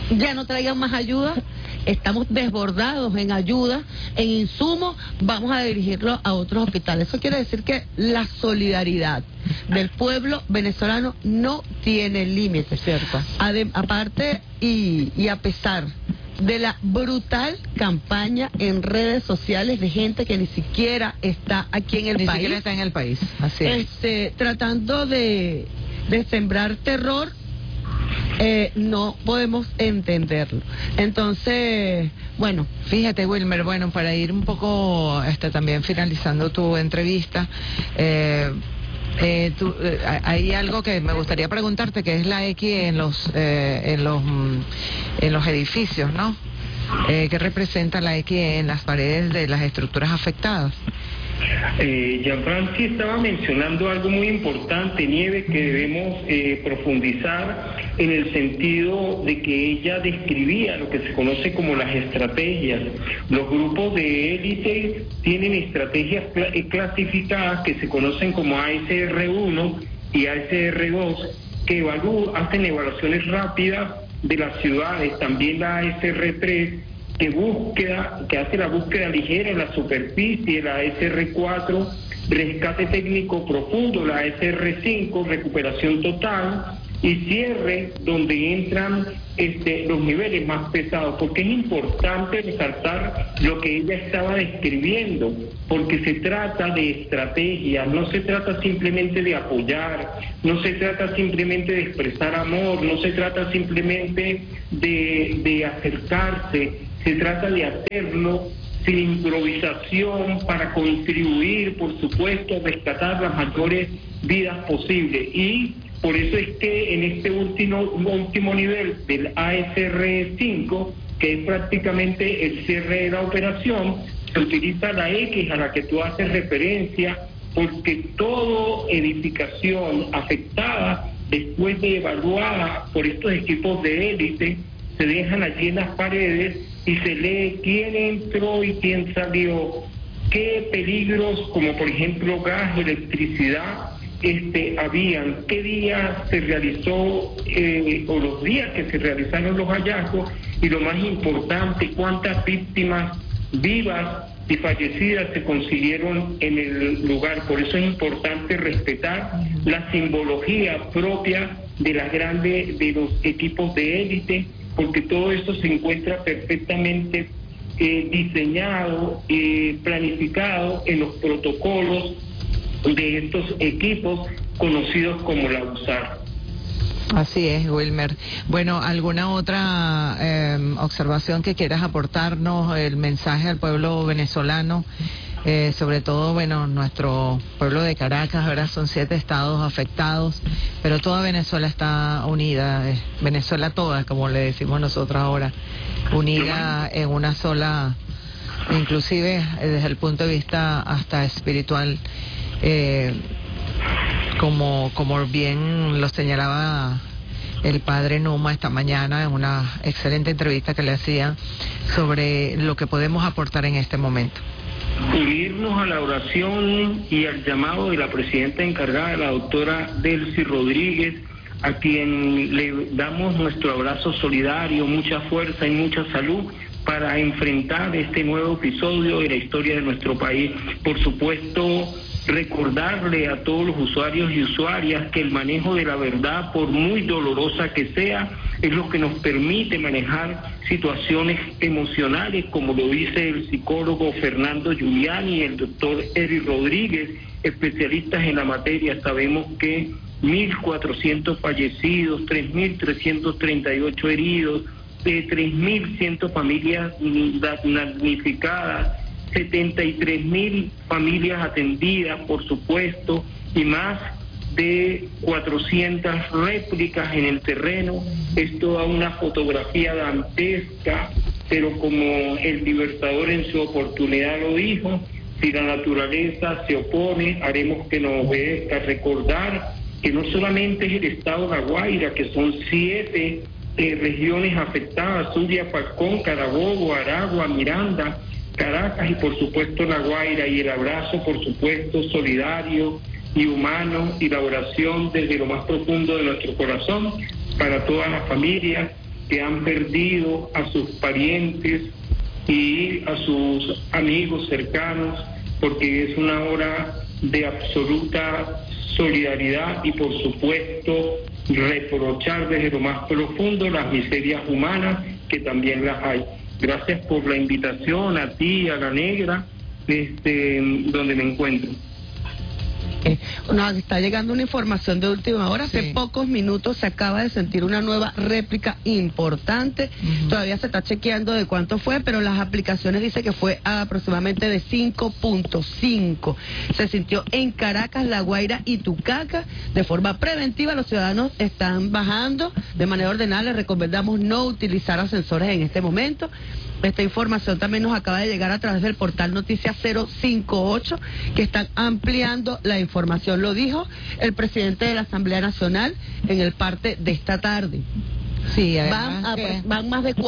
ya no traigan más ayuda. Estamos desbordados en ayuda, en insumos, vamos a dirigirlo a otros hospitales. Eso quiere decir que la solidaridad del pueblo venezolano no tiene límites, ¿cierto? Aparte y a pesar de la brutal campaña en redes sociales de gente que ni siquiera está aquí en el país. Ni siquiera está en el país, así es. Tratando de sembrar terror, no podemos entenderlo. Entonces, bueno. Fíjate, Wilmer, bueno, para ir un poco también finalizando tu entrevista, hay algo que me gustaría preguntarte, que es la X en los edificios, ¿no? ¿Qué representa la X en las paredes de las estructuras afectadas? Gianfranci estaba mencionando algo muy importante, Nieves, que debemos profundizar en el sentido de que ella describía lo que se conoce como las estrategias. Los grupos de élite tienen estrategias clasificadas que se conocen como ASR1 y ASR2, que hacen evaluaciones rápidas de las ciudades, también la ASR3, que hace la búsqueda ligera en la superficie, la ASR4, rescate técnico profundo, la ASR5, recuperación total, y cierre, donde entran los niveles más pesados, porque es importante resaltar lo que ella estaba describiendo, porque se trata de estrategia, no se trata simplemente de apoyar, no se trata simplemente de expresar amor, no se trata simplemente de acercarse, se trata de hacerlo sin improvisación para contribuir, por supuesto, a rescatar las mayores vidas posibles. Y por eso es que en este último nivel del ASR5, que es prácticamente el cierre de la operación, se utiliza la X a la que tú haces referencia, porque toda edificación afectada, después de evaluada por estos equipos de élite, se dejan allí en las paredes y se lee quién entró y quién salió, qué peligros, como por ejemplo gas, electricidad, habían, qué día se realizó o los días que se realizaron los hallazgos, y lo más importante, cuántas víctimas vivas y fallecidas se consiguieron en el lugar. Por eso es importante respetar la simbología propia de de los equipos de élite, porque todo esto se encuentra perfectamente diseñado, planificado en los protocolos de estos equipos conocidos como la USAR. Así es, Wilmer. Bueno, ¿alguna otra observación que quieras aportarnos, el mensaje al pueblo venezolano? Sobre todo, bueno, nuestro pueblo de Caracas, ahora son 7 estados afectados, pero toda Venezuela está unida, Venezuela toda, como le decimos nosotros ahora, unida en una sola, inclusive desde el punto de vista hasta espiritual, como bien lo señalaba el padre Numa esta mañana en una excelente entrevista que le hacía sobre lo que podemos aportar en este momento. Unirnos a la oración y al llamado de la presidenta encargada, la doctora Delcy Rodríguez, a quien le damos nuestro abrazo solidario, mucha fuerza y mucha salud para enfrentar este nuevo episodio de la historia de nuestro país. Por supuesto, recordarle a todos los usuarios y usuarias que el manejo de la verdad, por muy dolorosa que sea, es lo que nos permite manejar situaciones emocionales, como lo dice el psicólogo Fernando Giuliani y el doctor Eric Rodríguez, especialistas en la materia. Sabemos que 1.400 fallecidos, 3.338 heridos, 3.100 familias damnificadas, 73.000 familias atendidas, por supuesto, y más de 400 réplicas en el terreno. Es toda una fotografía dantesca, pero como el Libertador en su oportunidad lo dijo, si la naturaleza se opone, haremos que nos obedezca. Recordar que no solamente es el estado de La Guaira, que son 7 regiones afectadas: Zulia, Falcón, Carabobo, Aragua, Miranda, Caracas y por supuesto La Guaira. Y el abrazo, por supuesto, solidario y humano, y la oración desde lo más profundo de nuestro corazón para todas las familias que han perdido a sus parientes y a sus amigos cercanos, porque es una hora de absoluta solidaridad y, por supuesto, reprochar desde lo más profundo las miserias humanas, que también las hay. Gracias por la invitación a ti, a la negra, donde me encuentro. Nos está llegando una información de última hora. Hace pocos minutos se acaba de sentir una nueva réplica importante. Todavía se está chequeando de cuánto fue, pero las aplicaciones dicen que fue aproximadamente de 5.5. Se sintió en Caracas, La Guaira y Tucacas. De forma preventiva, los ciudadanos están bajando de manera ordenada. Les recomendamos no utilizar ascensores en este momento. Esta información también nos acaba de llegar a través del portal Noticias 058, que están ampliando la información. Lo dijo el presidente de la Asamblea Nacional en el parte de esta tarde. Sí, van más de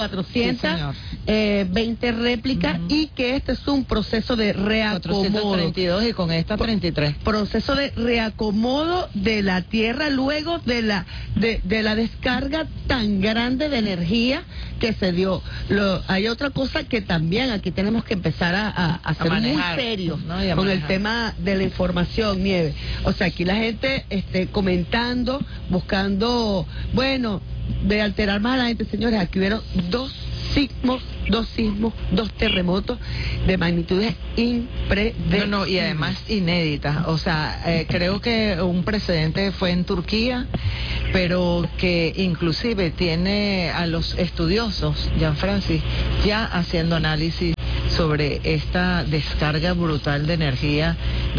420 réplicas y que este es un proceso de reacomodo. 432 y con esta 33. Proceso de reacomodo de la tierra luego de la descarga tan grande de energía que se dio. Hay otra cosa que también aquí tenemos que empezar a ser manejar, muy serios, ¿no? Con el tema de la información, Nieve. O sea, aquí la gente comentando, buscando, de alterar más a la gente. Señores, aquí hubieron dos sismos, dos terremotos de magnitudes imprevisibles. Y además inéditas. O sea, creo que un precedente fue en Turquía, pero que inclusive tiene a los estudiosos, Gianfrancis, ya haciendo análisis sobre esta descarga brutal de energía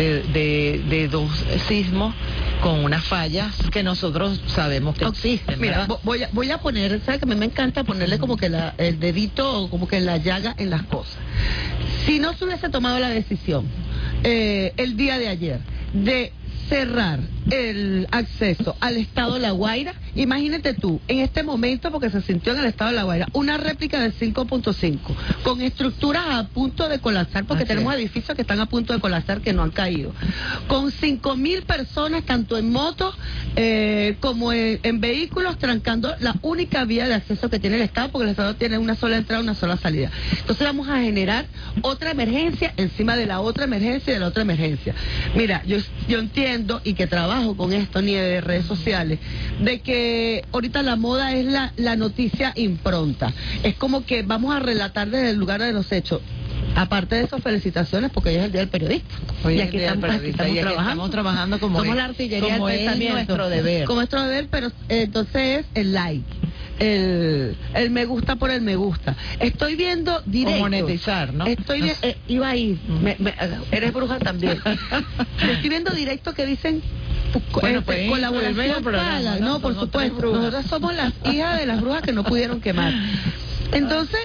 de dos sismos con unas fallas que nosotros sabemos que existen. Mira, voy a poner, ¿sabes? Que a mí me encanta ponerle como que el dedito, como que la llaga en las cosas. Si no se hubiese tomado la decisión el día de ayer de cerrar el acceso al estado de La Guaira, imagínate tú, en este momento, porque se sintió en el estado de La Guaira, una réplica de 5.5, con estructuras a punto de colapsar, porque tenemos edificios que están a punto de colapsar, que no han caído, con 5.000 personas, tanto en motos como en vehículos, trancando la única vía de acceso que tiene el estado, porque el estado tiene una sola entrada, una sola salida. Entonces vamos a generar otra emergencia encima de la otra emergencia y de la otra emergencia. Mira, yo entiendo y que trabajo con esto, ni de redes sociales, de que ahorita la moda es la noticia impronta. Es como que vamos a relatar desde el lugar de los hechos. Aparte de eso, felicitaciones, porque hoy es el Día del Periodista. Hoy es el Día del Periodista, y aquí estamos trabajando como somos la artillería como del pensamiento. Es nuestro deber. Como nuestro deber, pero entonces es el like. El me gusta por el me gusta. Estoy viendo directo. O monetizar, ¿no? Iba a ir. Eres bruja también. Estoy viendo directo que dicen colaboración paga. No, por supuesto. Nosotros somos las hijas de las brujas que no pudieron quemar. Entonces,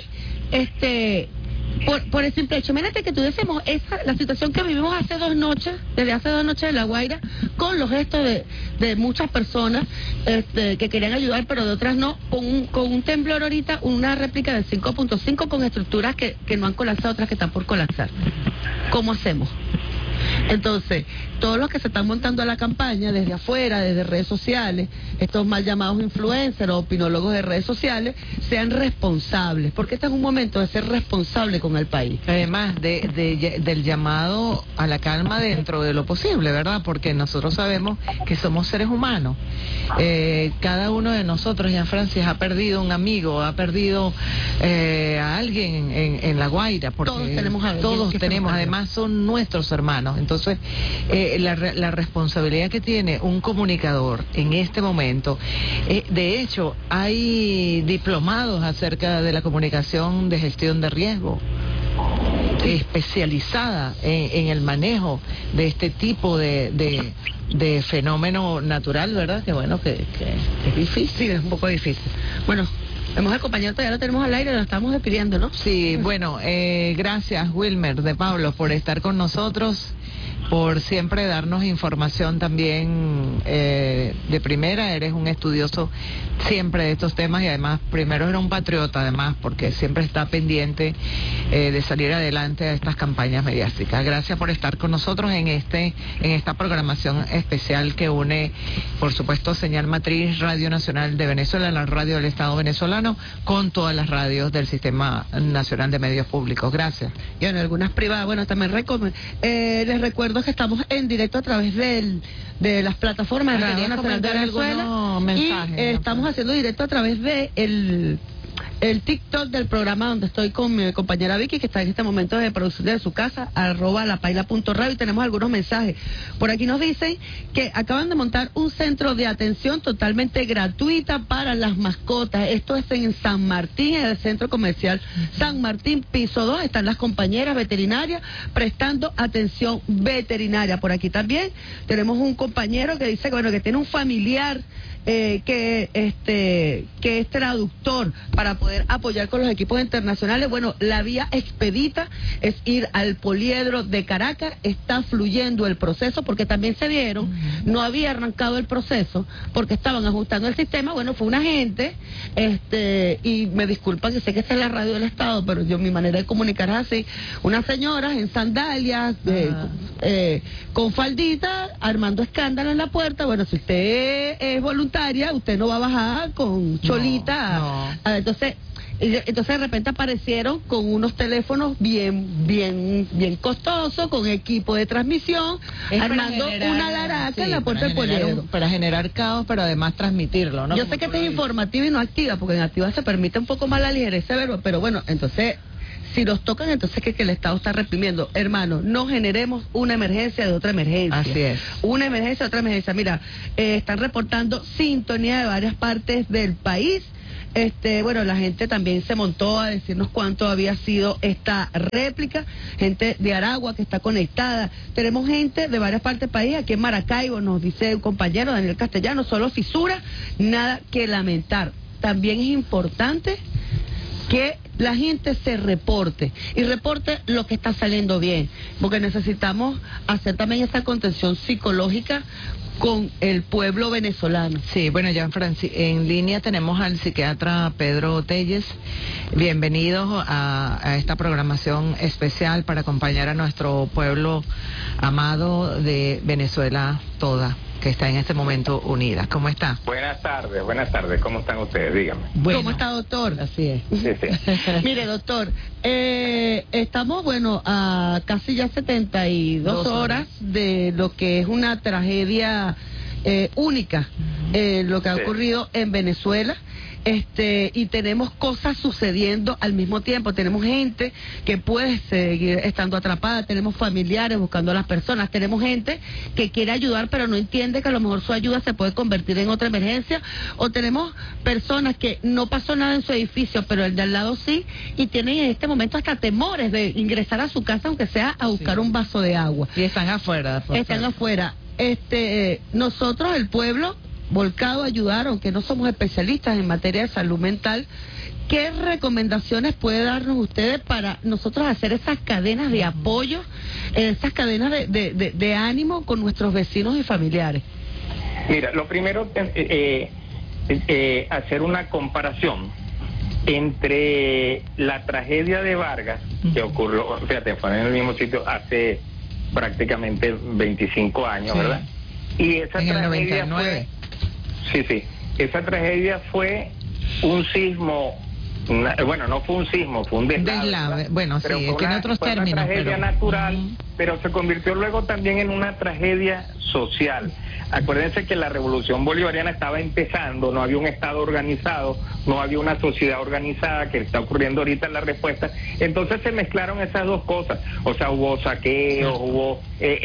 por el simple hecho, imagínate que tuviésemos la situación que vivimos desde hace 2 noches en La Guaira, con los gestos de muchas personas que querían ayudar, pero de otras no, con un temblor ahorita, una réplica de 5.5 con estructuras que no han colapsado, otras que están por colapsar. ¿Cómo hacemos? Entonces, todos los que se están montando a la campaña desde afuera, desde redes sociales, estos mal llamados influencers o opinólogos de redes sociales, sean responsables, porque este es un momento de ser responsable con el país. Además del llamado a la calma dentro de lo posible, ¿verdad? Porque nosotros sabemos que somos seres humanos. Cada uno de nosotros, Gianfrancis, ha perdido un amigo, ha perdido a alguien en La Guaira, porque todos tenemos, además son nuestros hermanos. Entonces, la responsabilidad que tiene un comunicador en este momento, de hecho, hay diplomados acerca de la comunicación de gestión de riesgo, especializada en el manejo de este tipo de fenómeno natural, ¿verdad? Que bueno, que es difícil, es un poco difícil. Bueno, hemos acompañado, ya lo tenemos al aire, lo estamos despidiendo, ¿no? Sí, bueno, gracias Wilmer de Pablo por estar con nosotros. por siempre darnos información también de primera. Eres un estudioso siempre de estos temas y además primero era un patriota además porque siempre está pendiente de salir adelante a estas campañas mediáticas. Gracias por estar con nosotros en esta programación especial que une, por supuesto, Señal Matriz Radio Nacional de Venezuela, la radio del Estado venezolano, con todas las radios del Sistema Nacional de Medios Públicos. Gracias. Y en algunas privadas, bueno, también les recuerdo que estamos en directo a través de las plataformas de Radio Nacional de Venezuela y estamos haciendo directo a través de el TikTok del programa donde estoy con mi compañera Vicky, que está en este momento de producción de su casa, @lapaila.radio, y tenemos algunos mensajes. Por aquí nos dicen que acaban de montar un centro de atención totalmente gratuita para las mascotas. Esto es en San Martín, en el centro comercial San Martín, piso 2. Están las compañeras veterinarias prestando atención veterinaria. Por aquí también tenemos un compañero que dice que, bueno, que tiene un familiar que es traductor para poder apoyar con los equipos internacionales. Bueno, la vía expedita es ir al Poliedro de Caracas. Está fluyendo el proceso porque también se vieron, no había arrancado el proceso porque estaban ajustando el sistema. Bueno, fue un agente, y me disculpan que sé que esta es la radio del Estado, pero mi manera de comunicar es así. Unas señoras en sandalias, con faldita, armando escándalo en la puerta. Bueno, si usted es voluntaria, usted no va a bajar con cholita. No. Entonces de repente aparecieron con unos teléfonos bien costosos, con equipo de transmisión, armando una laraca en la puerta del Poliedro. Para generar caos, pero además transmitirlo, ¿no? Yo sé que este es informativa y no activa, porque en activa se permite un poco más la ligereza de verbo, pero bueno, entonces si nos tocan, entonces que el Estado está reprimiendo. Hermano, no generemos una emergencia de otra emergencia. Así es. Una emergencia de otra emergencia. Mira, están reportando sintonía de varias partes del país. Bueno, la gente también se montó a decirnos cuánto había sido esta réplica. Gente de Aragua que está conectada. Tenemos gente de varias partes del país. Aquí en Maracaibo nos dice un compañero, Daniel Castellano, solo fisura, nada que lamentar. También es importante que la gente se reporte y reporte lo que está saliendo bien, porque necesitamos hacer también esta contención psicológica con el pueblo venezolano. Sí, bueno, ya en línea tenemos al psiquiatra Pedro Telles. Bienvenidos a esta programación especial para acompañar a nuestro pueblo amado de Venezuela toda, que está en este momento unida. ¿Cómo está? Buenas tardes, ¿cómo están ustedes? Díganme. Bueno, ¿cómo está, doctor? Así es. Sí. Mire, doctor, estamos, bueno, a casi ya 72 horas de lo que es una tragedia única, lo que ha ocurrido en Venezuela. Y tenemos cosas sucediendo al mismo tiempo. Tenemos gente que puede seguir estando atrapada, tenemos familiares buscando a las personas, tenemos gente que quiere ayudar pero no entiende que a lo mejor su ayuda se puede convertir en otra emergencia, o tenemos personas que no pasó nada en su edificio pero el de al lado sí, y tienen en este momento hasta temores de ingresar a su casa aunque sea a buscar un vaso de agua. Y están afuera. Están afuera. Nosotros, el pueblo, volcado a ayudar, aunque no somos especialistas en materia de salud mental. ¿Qué recomendaciones puede darnos ustedes para nosotros hacer esas cadenas de apoyo, esas cadenas de ánimo con nuestros vecinos y familiares? Mira, lo primero es hacer una comparación entre la tragedia de Vargas, que ocurrió, fíjate, fue en el mismo sitio hace prácticamente 25 años, sí, ¿verdad? Y esa en tragedia el 99. Sí, esa tragedia fue un sismo, no fue un sismo, fue un deslave. Bueno, pero sí, es que en otros términos. Una tragedia natural, pero se convirtió luego también en una tragedia social. Acuérdense que la revolución bolivariana estaba empezando, no había un Estado organizado, no había una sociedad organizada, que está ocurriendo ahorita en la respuesta. Entonces se mezclaron esas dos cosas, o sea, hubo saqueos, sí, hubo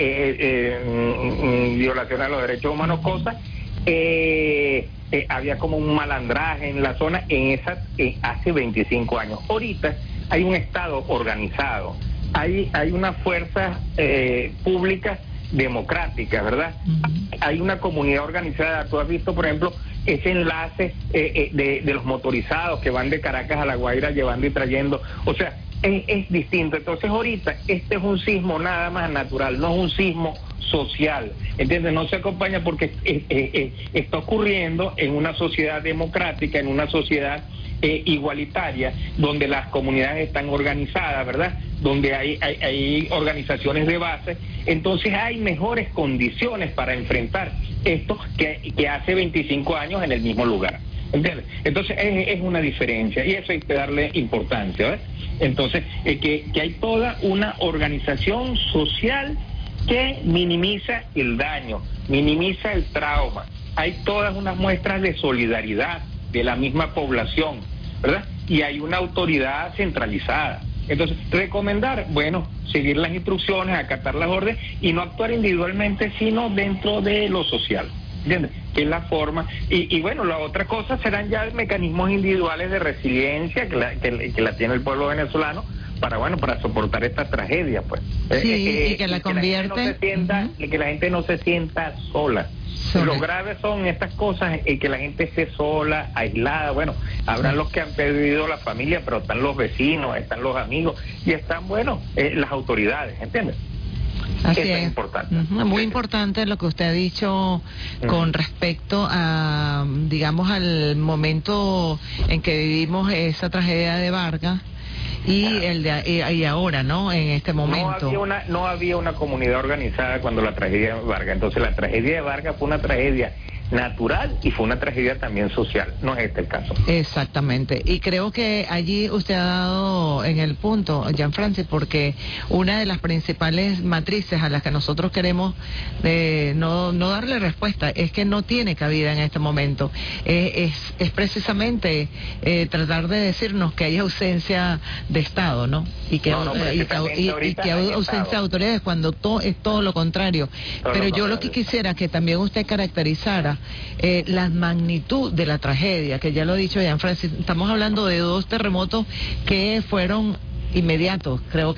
violaciones a los derechos humanos, cosas. Había como un malandraje en la zona hace 25 años. Ahorita hay un Estado organizado, hay unas fuerzas públicas democráticas, ¿verdad? Hay una comunidad organizada. Tú has visto, por ejemplo, ese enlace de los motorizados que van de Caracas a La Guaira llevando y trayendo. O sea, es distinto. Entonces ahorita este es un sismo nada más natural, no es un sismo social, ¿entiendes? No se acompaña porque está ocurriendo en una sociedad democrática, en una sociedad igualitaria, donde las comunidades están organizadas, ¿verdad? Donde hay organizaciones de base, entonces hay mejores condiciones para enfrentar esto que hace 25 años en el mismo lugar, ¿entiendes? Entonces es una diferencia y eso hay que darle importancia, ¿ves? Entonces que hay toda una organización social que minimiza el daño, minimiza el trauma, hay todas unas muestras de solidaridad de la misma población, ¿verdad? Y hay una autoridad centralizada. Entonces, recomendar, bueno, seguir las instrucciones, acatar las órdenes y no actuar individualmente, sino dentro de lo social, ¿entiendes? Que es la forma. Y bueno, la otra cosa serán ya mecanismos individuales de resiliencia que la tiene el pueblo venezolano para soportar esta tragedia, pues. Sí, y que la convierte. Que la gente no se sienta sola. Lo grave son estas cosas, que la gente esté sola, aislada. Bueno, habrán los que han perdido la familia, pero están los vecinos, están los amigos y están, las autoridades, ¿entiendes? Así Eso es importante. Muy importante lo que usted ha dicho con respecto a, digamos, al momento en que vivimos esa tragedia de Vargas y ahora, ¿no? En este momento. No había una comunidad organizada cuando la tragedia de Vargas. Entonces la tragedia de Vargas fue una tragedia natural y fue una tragedia también social. No es este el caso. Exactamente. Y creo que allí usted ha dado en el punto, Gianfrancis, porque una de las principales matrices a las que nosotros queremos no darle respuesta es que no tiene cabida en este momento. Es precisamente tratar de decirnos que hay ausencia de Estado, ¿no? Y que hay ausencia de autoridades cuando es todo lo contrario. Pero yo lo que quisiera que también usted caracterizara la magnitud de la tragedia, que ya lo ha dicho Gianfrancis, estamos hablando de 2 terremotos que fueron inmediatos, creo que